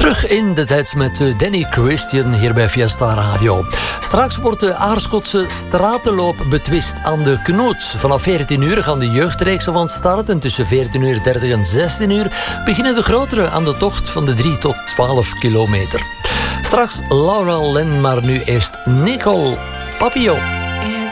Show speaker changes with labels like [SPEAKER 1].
[SPEAKER 1] Terug in de tijd met Danny Christian hier bij Fiesta Radio. Straks wordt de Aarschotse stratenloop betwist aan de Knoot. Vanaf 14 uur gaan de jeugdreeksen van start en tussen 14:30 en 16 uur beginnen de grotere aan de tocht van de 3 tot 12 kilometer. Straks Laura Len, maar nu eerst Nicole Papillon.